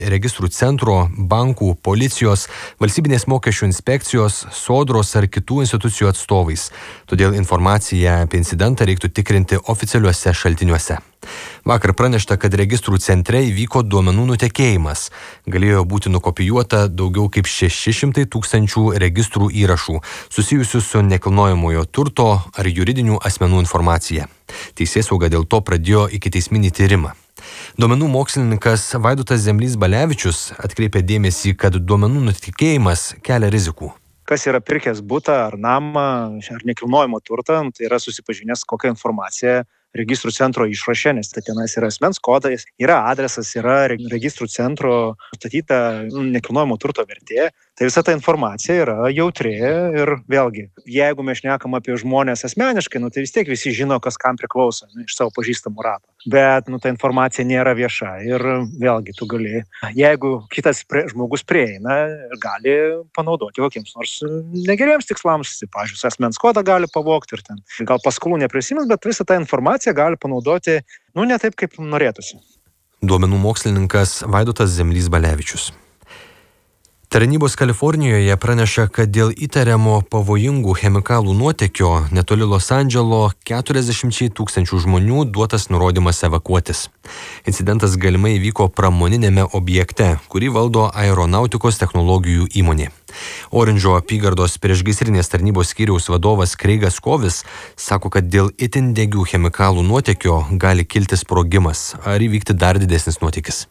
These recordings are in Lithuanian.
registrų centro, bankų, policijos, valstybinės mokesčių inspekcijos, sodros ar kitų institucijų atstovais. Todėl informaciją apie incidentą reiktų tikrinti oficialiuose šaltiniuose. Vakar pranešta, kad registrų centre įvyko duomenų nutekėjimas. Galėjo būti nukopijuota daugiau kaip 600 000 registrų įrašų, susijusių su nekilnojamojo turto ar juridinių asmenų informacija. Teisėsauga dėl to pradėjo ikiteisminį tyrimą. Duomenų mokslininkas Vaidotas Zemlys-Balevičius atkreipė dėmesį, kad duomenų nutekėjimas kelia rizikų. Kas yra pirkęs butą ar namą ar nekilnojamo turtą, tai yra susipažinęs kokią informaciją registrų centro išraše, nes tenais yra asmens kodas, yra adresas, yra registrų centro nustatyta nekilnojamo turto vertė. Tai visa ta informacija yra jautri ir vėlgi, jeigu mes šnekam apie žmonės asmeniškai, tai vis tiek visi žino, kas kam priklauso iš savo pažįstamų rato. Bet ta informacija nėra vieša ir vėlgi tu gali, jeigu kitas žmogus prieina, gali panaudoti kokiems nors negeriems tikslams, pavyzdžiui, asmens kodą gali pavogti ir ten gal paskolų neprisimins, bet visą tą informaciją gali panaudoti, ne taip, kaip norėtųsi. Duomenų mokslininkas Vaidotas Zemlys-Balevičius. Tarnybos Kalifornijoje praneša, kad dėl įtariamo pavojingų chemikalų nuotėkio netoli Los Andželo 40 000 žmonių duotas nurodymas evakuotis. Incidentas galimai įvyko pramoninėme objekte, kurį valdo aeronautikos technologijų įmonė. Orindžo apygardos priešgaisrinės tarnybos skyriaus vadovas Kreigas Kovis sako, kad dėl itin degių chemikalų nuotėkio gali kilti sprogimas ar įvykti dar didesnis nuotėkis.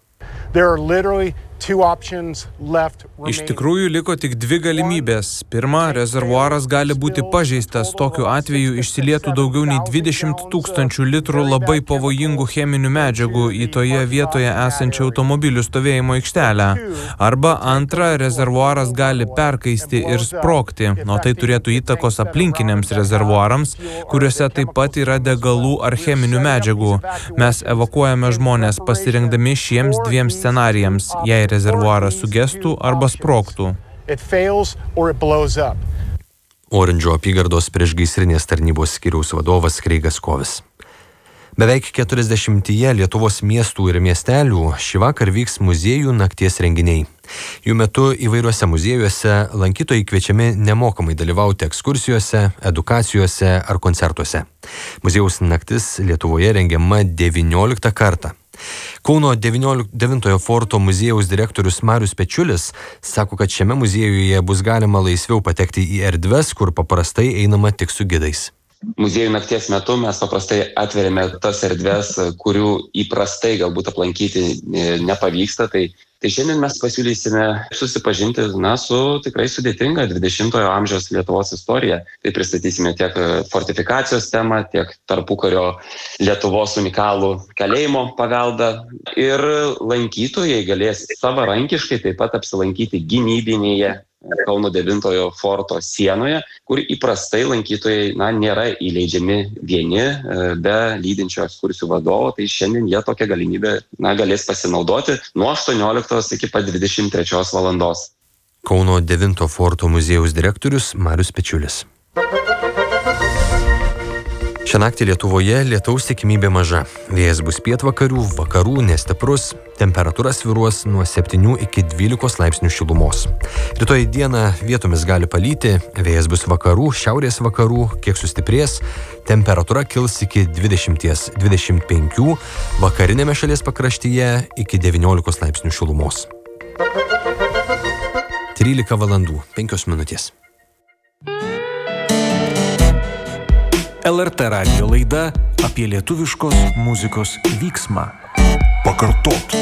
Iš tikrųjų liko tik dvi galimybės. Pirma, rezervuaras gali būti pažeistas. Tokiu atveju išsilietų daugiau nei 20 000 litrų labai pavojingų cheminių medžiagų į toje vietoje esančią automobilių stovėjimo aikštelę. Arba antra, rezervuaras gali perkaisti ir sprogti, o tai turėtų įtakos aplinkiniams rezervuarams, kuriuose taip pat yra degalų ar cheminių medžiagų. Mes evakuojame žmonės pasirinkdami šiems dviem scenarijams, jei rezervuaras sugestų arba sprogtų. Orindžo apygardos priešgaisrinės tarnybos skyriaus vadovas Kreigas Kovis. Beveik 40 Lietuvos miestų ir miestelių šįvakar vyks muziejų nakties renginiai. Jų metu įvairiuose muziejuose lankytojai kviečiami nemokamai dalyvauti ekskursijose, edukacijose ar koncertuose. Muziejaus naktis Lietuvoje rengiama 19 kartą. Kauno 9 forto muziejaus direktorius Marius Pečiulis sako, kad šiame muziejuje bus galima laisviau patekti į erdves, kur paprastai einama tik su gidais. Muziejų nakties metu mes paprastai atveriame tas erdves, kurių įprastai galbūt aplankyti nepavyksta. Tai šiandien mes pasiūlysime susipažinti su tikrai sudėtinga 20-ojo amžiaus Lietuvos istorija. Tai pristatysime tiek fortifikacijos temą, tiek tarpukario Lietuvos unikalų kalėjimo paveldą. Ir lankytojai galės savarankiškai taip pat apsilankyti gynybinėje Kauno 9 forto sienoje, kur įprastai lankytojai nėra įleidžiami vieni be lydinčio ekskursijų vadovo, tai šiandien jie tokią galimybę galės pasinaudoti nuo 18 iki pat 23 valandos. Kauno 9 forto muziejaus direktorius Marius Pečiulis. Šią naktį Lietuvoje lietaus tikimybė maža. Vėjas bus pietvakarių, vakarų, nestiprus, temperatūra svyruos nuo 7 iki 12 laipsnių šilumos. Rytoj dieną vietomis gali palyti, vėjas bus vakarų, šiaurės vakarų, kiek sustiprės, temperatūra kils iki 20-25, vakarinėme šalies pakraštyje iki 19 laipsnių šilumos. 13 valandų 5 minutės. LRT radijo laida apie lietuviškos muzikos vyksmą. Pakartot.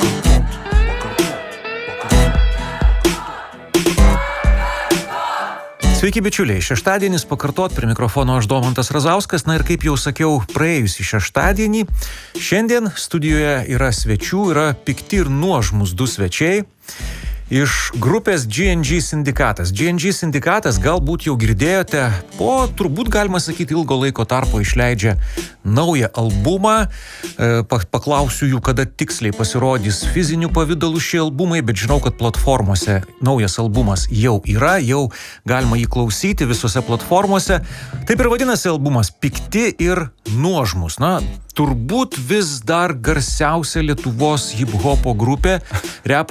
Sveiki bičiuliai, šeštadienis pakartot, prie mikrofono aš Domantas Razauskas. Ir kaip jau sakiau, praėjusį šeštadienį, šiandien studijoje yra svečių, yra pikti ir nuožmūs du svečiai. iš grupės G&G Sindikatas. G&G Sindikatas, galbūt jau girdėjote, po turbūt galima sakyti ilgo laiko tarpo išleidžia naują albumą. Paklausiu jų, kada tiksliai pasirodys fizinių pavydalų šie albumai, bet žinau, kad platformose naujas albumas jau yra, jau galima jį klausyti visose platformose. Taip ir vadinasi albumas Pikti ir nuožmus. Na, turbūt vis dar garsiausia Lietuvos hip-hopo grupė, repo